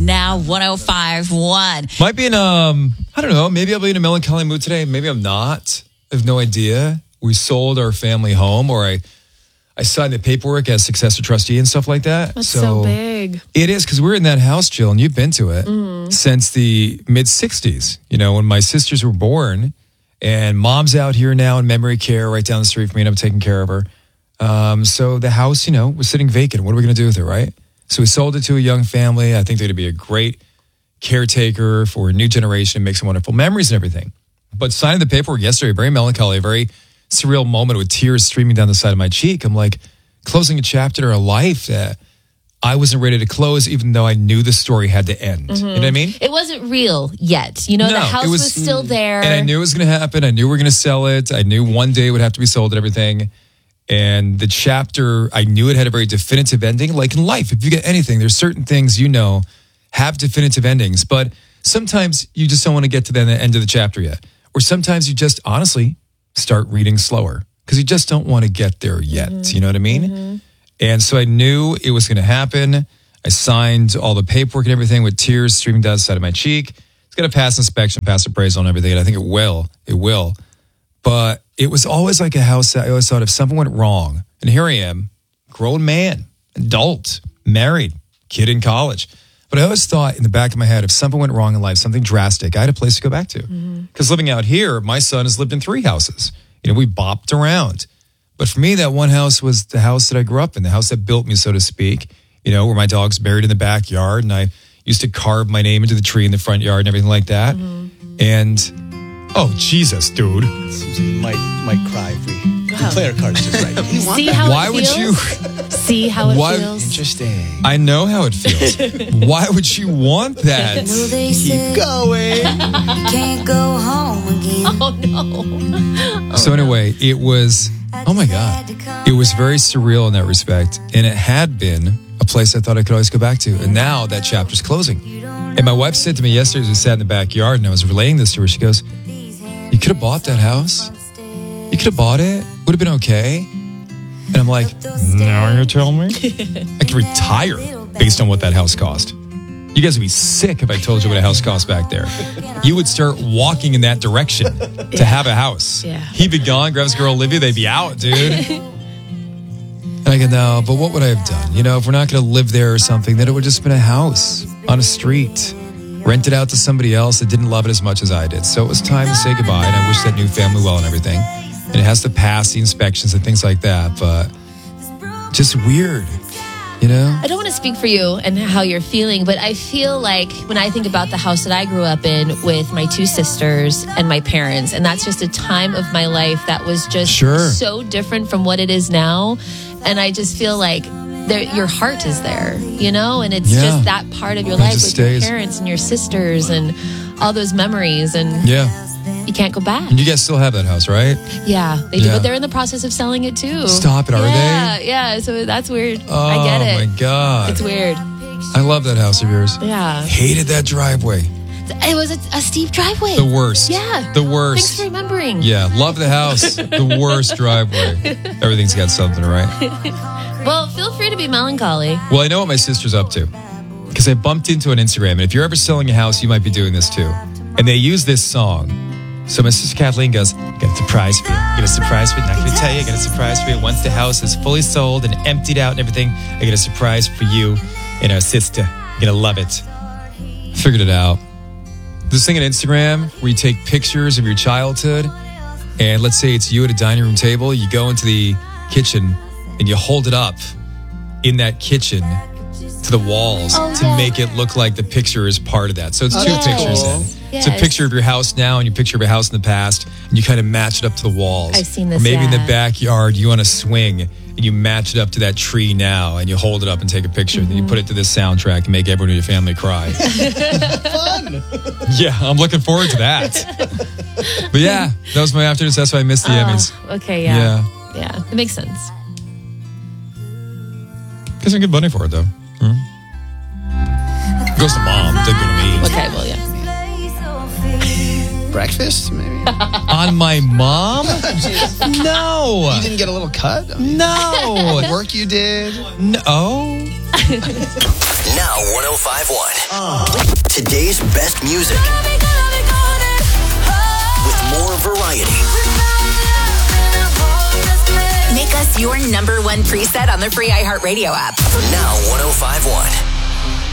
now 105.1. Might be in, I don't know, maybe I'll be in a melancholy mood today. Maybe I'm not. I have no idea. We sold our family home, or I signed the paperwork as successor trustee and stuff like that. That's so big. It is, because we're in that house, Jill, and you've been to it since the mid-'60s, when my sisters were born. And mom's out here now in memory care right down the street from me, and I'm taking care of her. So the house, was sitting vacant. What are we going to do with it, right? So we sold it to a young family. I think they're going to be a great caretaker for a new generation and make some wonderful memories and everything. But signing the paperwork yesterday, very melancholy, a very surreal moment with tears streaming down the side of my cheek. I'm like closing a chapter in a life that I wasn't ready to close, even though I knew the story had to end. You know what I mean? It wasn't real yet. The house was still there. And I knew it was going to happen. I knew we were going to sell it. I knew one day it would have to be sold and everything. And the chapter, I knew it had a very definitive ending. Like in life, if you get anything, there's certain things have definitive endings. But sometimes you just don't want to get to the end of the chapter yet. Or sometimes you just honestly start reading slower because you just don't want to get there yet. You know what I mean? And so I knew it was going to happen. I signed all the paperwork and everything with tears streaming down the side of my cheek. It's going to pass inspection, pass appraisal and everything. And I think it will. It will. But it was always like a house that I always thought if something went wrong, and here I am, grown man, adult, married, kid in college. But I always thought in the back of my head, if something went wrong in life, something drastic, I had a place to go back to. Because living out here, my son has lived in 3 houses. We bopped around. But for me, that one house was the house that I grew up in, the house that built me, so to speak, where my dog's buried in the backyard. And I used to carve my name into the tree in the front yard and everything like that. And, oh, Jesus, dude. Might cry if we play our cards just right. See how Why it would feels? you? See how it feels? Interesting. I know how it feels. Why would you want that? Keep going. Can't go home again. Oh, no. So anyway, it was, oh my God, it was very surreal in that respect. And it had been a place I thought I could always go back to. And now that chapter's closing. And my wife said to me yesterday as we sat in the backyard and I was relaying this to her, she goes, you could have bought that house. You could have bought it. Would have been okay. And I'm like, now you're telling me? I could retire based on what that house cost. You guys would be sick if I told you what a house cost back there. You would start walking in that direction to have a house. Yeah. He'd be gone, grab his girl Olivia, they'd be out, dude. And I go, no, but what would I have done? If we're not going to live there or something, then it would have just been a house on a street, rented out to somebody else that didn't love it as much as I did. So it was time to say goodbye, and I wish that new family well and everything. And it has to pass the inspections and things like that, but just weird. I don't want to speak for you and how you're feeling, but I feel like when I think about the house that I grew up in with my 2 sisters and my parents, and that's just a time of my life that was just so different from what it is now. And I just feel like your heart is there, and it's just that part of your life with your parents and your sisters and all those memories. And you can't go back. And you guys still have that house, right? Yeah, they do, but they're in the process of selling it too. Stop it, are they? Yeah, so that's weird. Oh, I get it. Oh my God. It's weird. I love that house of yours. Yeah. Hated that driveway. It was a steep driveway. The worst. Yeah. The worst. Thanks for remembering. Yeah, love the house. The worst driveway. Everything's got something, right? Well, feel free to be melancholy. Well, I know what my sister's up to because I bumped into an Instagram. And if you're ever selling a house, you might be doing this too. And they use this song. So my sister Kathleen goes, I got a surprise for you. I got a surprise for you. Not going to tell you. I got a surprise for you. Once the house is fully sold and emptied out and everything, I got a surprise for you and our sister. You're going to love it. Figured it out. This thing on Instagram where you take pictures of your childhood and let's say it's you at a dining room table. You go into the kitchen and you hold it up in that kitchen to the walls to make it look like the picture is part of that. So it's 2 pictures in. It's a picture of your house now and you picture of your house in the past and you kind of match it up to the walls. I've seen this, Or maybe in the backyard you on a swing and you match it up to that tree now and you hold it up and take a picture and then you put it to this soundtrack and make everyone in your family cry. Fun. Yeah, I'm looking forward to that. But yeah, that was my afternoon. So that's why I missed the Emmys. Okay, yeah. It makes sense. Get some good money for it though. It goes to mom. Didn't go to me. Okay, well, yeah. Breakfast, maybe? On my mom? No. You didn't get a little cut? No. Work you did? No. Now 105.1. Today's best music. With more variety. Make us your number one preset on the free iHeartRadio app. Now 105.1.